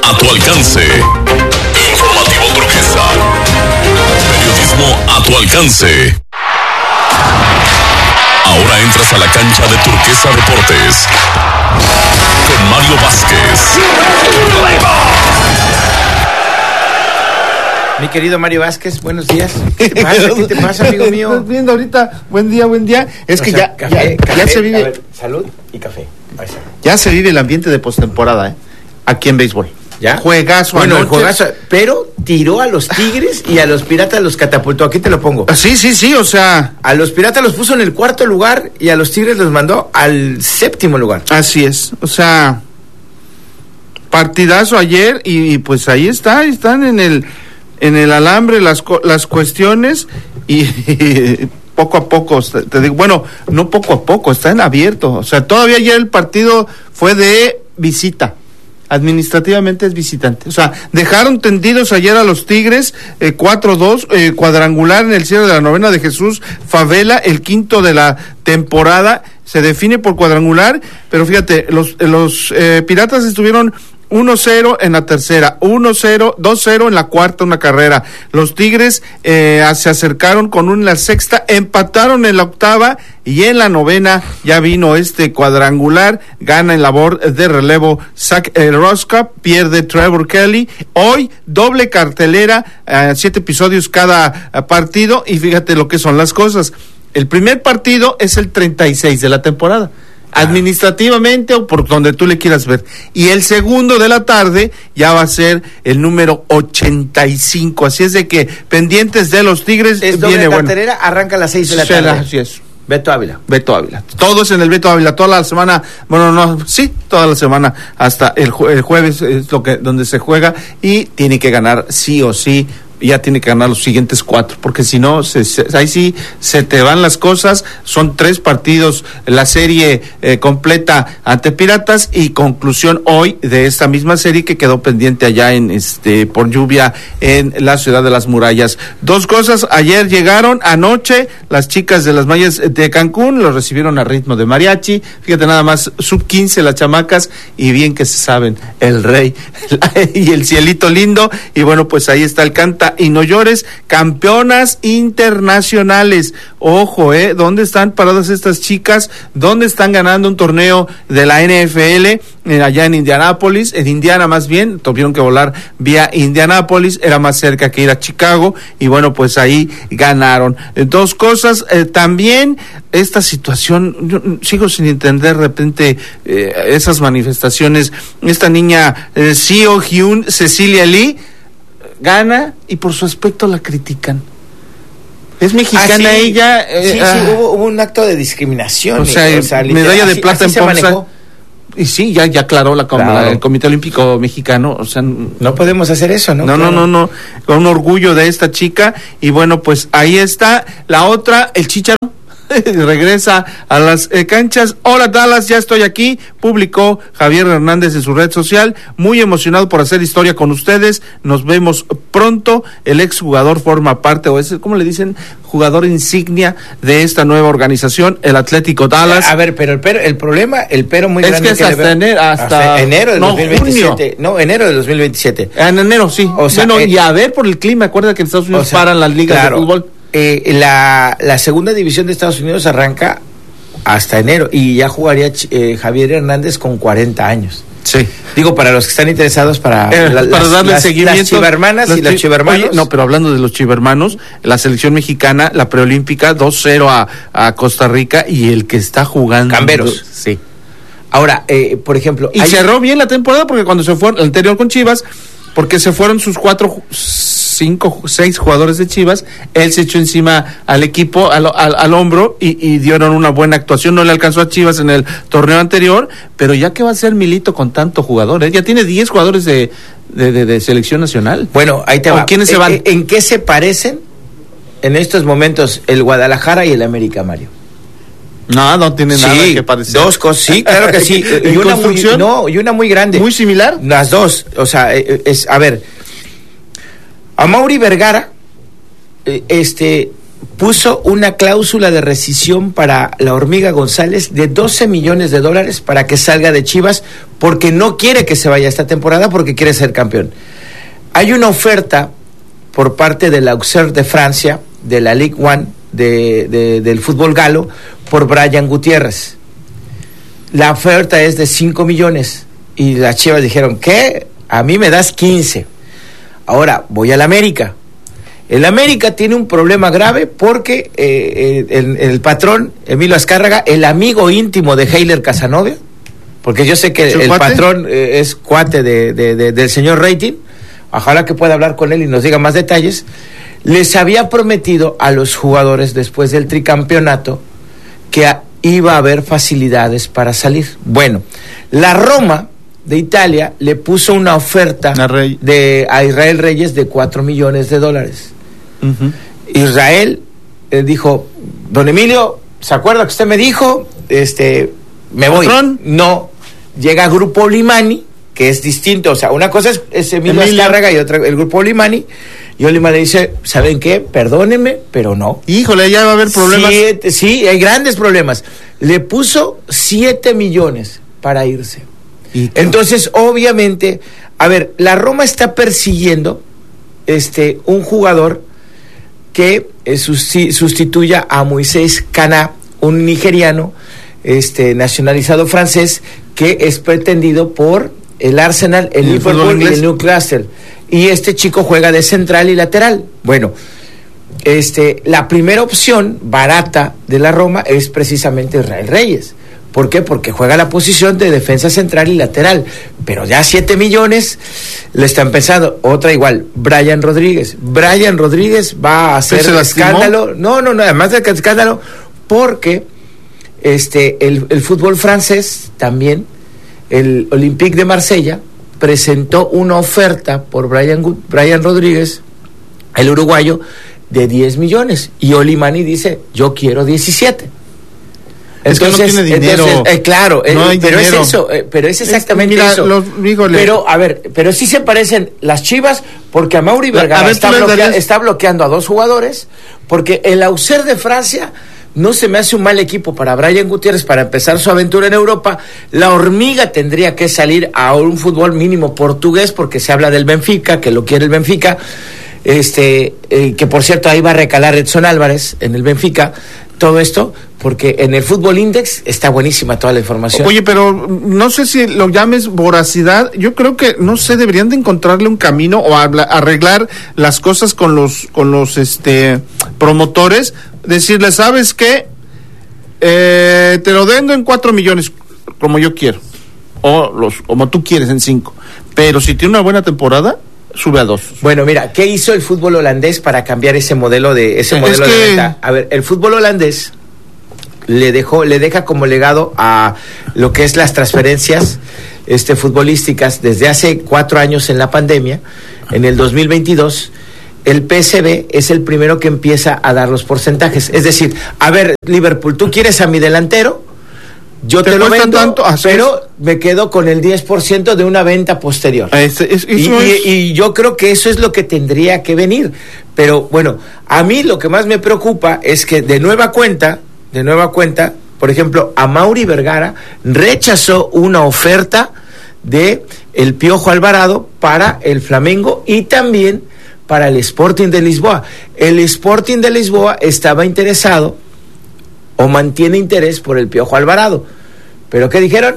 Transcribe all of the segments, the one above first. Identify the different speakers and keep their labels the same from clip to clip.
Speaker 1: a tu alcance. Informativo Turquesa. Periodismo a tu alcance. Ahora entras a la cancha de Turquesa Deportes con Mario Vázquez.
Speaker 2: Mi querido Mario Vázquez, buenos días. ¿Qué te pasa? ¿Qué te pasa, amigo mío?
Speaker 3: Estás viendo ahorita, buen día. Es que ya se vive.
Speaker 2: A ver, salud y café.
Speaker 3: Ya se vive el ambiente de postemporada, aquí en béisbol.
Speaker 2: ¿Ya?
Speaker 3: Juegazo.
Speaker 2: Bueno,
Speaker 3: anoche.
Speaker 2: el juegazo, pero tiró a los Tigres y a los Piratas los catapultó. Aquí te lo pongo.
Speaker 3: Sí, o sea.
Speaker 2: A los Piratas los puso en el 4º lugar y a los Tigres los mandó al 7º lugar.
Speaker 3: Así es, o sea, partidazo ayer y pues ahí están en el alambre las cuestiones y poco a poco, te digo, bueno, no poco a poco, está en abierto, o sea, todavía ayer el partido fue de visita. Administrativamente es visitante. O sea, dejaron tendidos ayer a los Tigres 4-2, cuadrangular en el cierre de la novena de Jesús Favela, el quinto de la temporada. Se define por cuadrangular, pero fíjate, los Piratas estuvieron 1-0 en la tercera, 1-0, 2-0 en la cuarta, una carrera. Los Tigres se acercaron con una en la sexta, empataron en la octava y en la novena ya vino este cuadrangular. Gana en labor de relevo Zach Rosca, pierde Trevor Kelly. Hoy doble cartelera, 7 episodios cada partido y fíjate lo que son las cosas. El primer partido es el 36 de la temporada. Administrativamente o por donde tú le quieras ver. Y el segundo de la tarde ya va a ser el número 85. Así es de que pendientes de los Tigres.
Speaker 2: Es doble cartelera, bueno. Arranca a las 6 de la tarde.
Speaker 3: Así es.
Speaker 2: Beto Ávila.
Speaker 3: Todo es en el Beto Ávila, toda la semana, toda la semana hasta el jueves es donde se juega y tiene que ganar sí o sí. Ya tiene que ganar los siguientes 4, porque si no, ahí sí se te van las cosas. Son 3 partidos, la serie completa ante Piratas y conclusión hoy de esta misma serie que quedó pendiente allá por lluvia en la ciudad de las murallas. 2 cosas, ayer llegaron, anoche, las chicas de las Mayas de Cancún, los recibieron a ritmo de mariachi, fíjate nada más, sub-15 las chamacas, y bien que se saben, el rey y el cielito lindo, y bueno, pues ahí está el canta y no llores, campeonas internacionales. Ojo, ¿dónde están paradas estas chicas? ¿Dónde están ganando un torneo de la NFL? Allá en Indianápolis, en Indiana más bien, tuvieron que volar vía Indianápolis, era más cerca que ir a Chicago, y bueno, pues ahí ganaron. 2 cosas, también esta situación, yo sigo sin entender de repente esas manifestaciones. Esta niña, Seo Hyun, Cecilia Lee, gana y por su aspecto la critican. Es mexicana ella.
Speaker 2: Sí, hubo un acto de discriminación.
Speaker 3: O sea medalla de plata en Pomsa. Y sí, ya aclaró el Comité Olímpico Mexicano, o sea, no podemos hacer eso, ¿no? No, con un orgullo de esta chica, y bueno, pues ahí está. La otra, el Chícharo, regresa a las canchas. Hola Dallas, ya estoy aquí, publicó Javier Hernández en su red social, muy emocionado por hacer historia con ustedes, nos vemos pronto. El exjugador forma parte, o es, ¿cómo le dicen? Jugador insignia de esta nueva organización, el Atlético Dallas. A ver, pero el problema muy grande es que hasta enero
Speaker 2: de 2027. No, enero de 2027.
Speaker 3: En enero, sí. O sea, y a ver por el clima, acuérdate que en Estados Unidos paran las ligas de fútbol.
Speaker 2: La segunda división de Estados Unidos arranca hasta enero y ya jugaría Javier Hernández con 40 años.
Speaker 3: Sí.
Speaker 2: Digo, para los que están interesados para
Speaker 3: darle seguimiento.
Speaker 2: Las chivermanas y los chivermanos.
Speaker 3: Oye, no, pero hablando de los chivermanos, la selección mexicana, la preolímpica, 2-0 a Costa Rica, y el que está jugando...
Speaker 2: Camberos.
Speaker 3: Sí.
Speaker 2: Ahora, por ejemplo...
Speaker 3: Y cerró bien la temporada, porque cuando se fue el anterior con Chivas, porque se fueron sus 6 jugadores de Chivas, él se echó encima al equipo, al hombro, y dieron una buena actuación. No le alcanzó a Chivas en el torneo anterior, pero ya que va a ser Milito con tanto jugador, ya tiene 10 jugadores de selección nacional.
Speaker 2: Bueno, ahí te va.
Speaker 3: ¿Quiénes se van?
Speaker 2: ¿En qué se parecen en estos momentos el Guadalajara y el América, Mario?
Speaker 3: No tiene nada que parecer.
Speaker 2: 2 cosas, sí, claro que sí.
Speaker 3: ¿Y una construcción?
Speaker 2: Y una muy grande.
Speaker 3: ¿Muy similar?
Speaker 2: Las 2, o sea, a ver, Amaury Vergara, puso una cláusula de rescisión para la Hormiga González de $12 millones para que salga de Chivas, porque no quiere que se vaya esta temporada, porque quiere ser campeón. Hay una oferta por parte del Auxerre de Francia, de la Ligue 1 del fútbol galo, por Brian Gutiérrez. La oferta es de 5 millones y las Chivas dijeron, ¿qué? A mí me das 15. Ahora voy al América. El América tiene un problema grave porque el patrón, Emilio Azcárraga, el amigo íntimo de Heiler Casanova, porque yo sé que el patrón es cuate del señor Rating, ojalá que pueda hablar con él y nos diga más detalles, les había prometido a los jugadores después del tricampeonato que iba a haber facilidades para salir. Bueno, la Roma de Italia le puso una oferta a Israel Reyes de $4 millones. Uh-huh. Israel dijo, don Emilio, ¿se acuerda que usted me dijo? Me voy. ¿Patrón? No, llega Grupo Limani, que es distinto, o sea, una cosa es Emilio Azcárraga y otra el Grupo Limani, y Limani dice, ¿saben qué? Perdónenme, pero no.
Speaker 3: Híjole, ya va a haber problemas.
Speaker 2: Sí, hay grandes problemas. Le puso 7 millones para irse. Entonces, obviamente, a ver, la Roma está persiguiendo un jugador que sustituya a Moisés Cana, un nigeriano nacionalizado francés, que es pretendido por el Arsenal, el Liverpool y el Newcastle. Y este chico juega de central y lateral. Bueno, la primera opción barata de la Roma es precisamente Israel Reyes. ¿Por qué? Porque juega la posición de defensa central y lateral. Pero ya 7 millones le están pensando. Otra igual, Brian Rodríguez. Brian Rodríguez va a hacer escándalo. No, además del escándalo, porque el fútbol francés también, el Olympique de Marsella, presentó una oferta por Brian Rodríguez, el uruguayo, de 10 millones. Y Olimani dice, yo quiero 17.
Speaker 3: Entonces, es que no tiene dinero.
Speaker 2: Claro,
Speaker 3: no hay
Speaker 2: pero
Speaker 3: dinero.
Speaker 2: es eso, pero es exactamente eso. Pero, a ver, pero sí se parecen las Chivas, porque a Mauri Vergara está bloqueando a 2 jugadores, porque el Auxerre de Francia no se me hace un mal equipo para Brian Gutiérrez para empezar su aventura en Europa. La Hormiga tendría que salir a un fútbol mínimo portugués, porque se habla del Benfica, que lo quiere el Benfica, que por cierto ahí va a recalar Edson Álvarez en el Benfica. Todo esto porque en el Fútbol Index está buenísima toda la información.
Speaker 3: Oye, pero no sé si lo llames voracidad. Yo creo que, no sé, deberían de encontrarle un camino o arreglar las cosas con los promotores. Decirle, ¿sabes qué? Te lo vendo en 4 millones, como yo quiero. Como tú quieres, en 5. Pero si tiene una buena temporada, sube a 2.
Speaker 2: Bueno, mira, ¿qué hizo el fútbol holandés para cambiar ese modelo de venta? A ver, el fútbol holandés le deja como legado a lo que es las transferencias futbolísticas desde hace 4 años en la pandemia. En el 2022 el PSV es el primero que empieza a dar los porcentajes. Es decir, a ver, Liverpool, ¿tú quieres a mi delantero? Yo te lo vendo, tanto, pero me quedo con el 10% de una venta posterior. Y yo creo que eso es lo que tendría que venir. Pero bueno, a mí lo que más me preocupa es que de nueva cuenta, por ejemplo, Amaury Vergara rechazó una oferta de el Piojo Alvarado para el Flamengo y también para el Sporting de Lisboa. El Sporting de Lisboa estaba interesado o mantiene interés por el Piojo Alvarado. ¿Pero qué dijeron?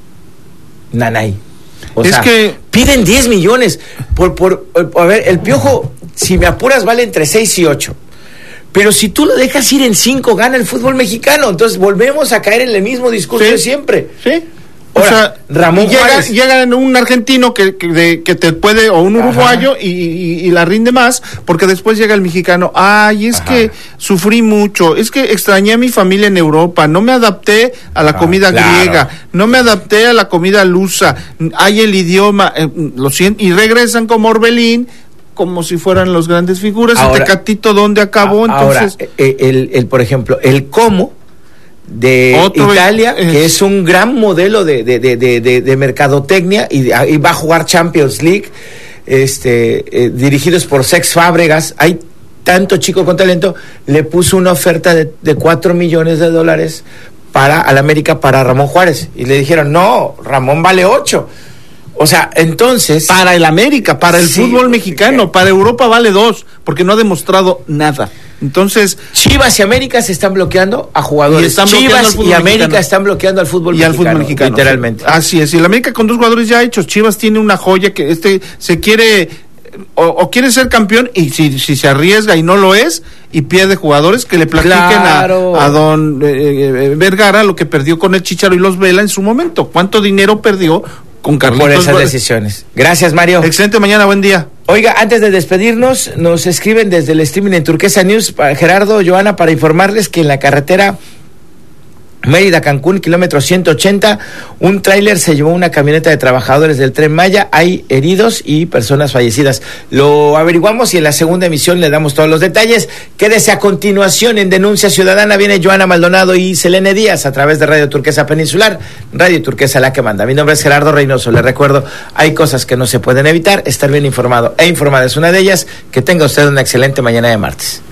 Speaker 2: Nanay. O sea, que piden 10 millones a ver, el Piojo, si me apuras, vale entre 6 y 8. Pero si tú lo dejas ir en 5, gana el fútbol mexicano. Entonces volvemos a caer en el mismo discurso de siempre.
Speaker 3: Sí.
Speaker 2: Ahora, o sea, Ramón Juárez
Speaker 3: llega un argentino que te puede, o un uruguayo, y la rinde más, porque después llega el mexicano. Ay, es que sufrí mucho, es que extrañé a mi familia en Europa, no me adapté a la comida griega, no me adapté a la comida lusa, hay el idioma, lo siento, y regresan como Orbelín, como si fueran los grandes figuras. Ahora, Tecatito, ¿dónde acabó? Entonces,
Speaker 2: ahora, por ejemplo, el Como de Italia, que es un gran modelo de mercadotecnia, y va a jugar Champions League, dirigidos por Cesc Fábregas. Hay tanto chico con talento, le puso una oferta de $4 millones para al América, para Ramón Juárez. Y le dijeron, no, Ramón vale 8. O sea, entonces...
Speaker 3: Para el América, para el fútbol mexicano, para Europa vale 2, porque no ha demostrado nada. Entonces...
Speaker 2: Chivas y América se están bloqueando a jugadores. Chivas y América están bloqueando al fútbol mexicano. Y al fútbol mexicano. Literalmente.
Speaker 3: Así es, y el América con 2 jugadores ya hechos. Chivas tiene una joya que se quiere... O quiere ser campeón, y si se arriesga y no lo es, y pierde jugadores, que le platiquen a don Vergara lo que perdió con el Chicharo y los Vela en su momento. ¿Cuánto dinero perdió con Carlitos?
Speaker 2: Por esas decisiones. Gracias, Mario.
Speaker 3: Excelente mañana, buen día.
Speaker 2: Oiga, antes de despedirnos, nos escriben desde el streaming en Turquesa News, Gerardo, Joana, para informarles que en la carretera Mérida-Cancún, kilómetro 180, un tráiler se llevó una camioneta de trabajadores del Tren Maya. Hay heridos y personas fallecidas. Lo averiguamos y en la segunda emisión le damos todos los detalles. Quédese a continuación en Denuncia Ciudadana. Viene Joana Maldonado y Selene Díaz a través de Radio Turquesa Peninsular, Radio Turquesa la que manda. Mi nombre es Gerardo Reynoso. Le recuerdo, hay cosas que no se pueden evitar. Estar bien informado e informada es una de ellas. Que tenga usted una excelente mañana de martes.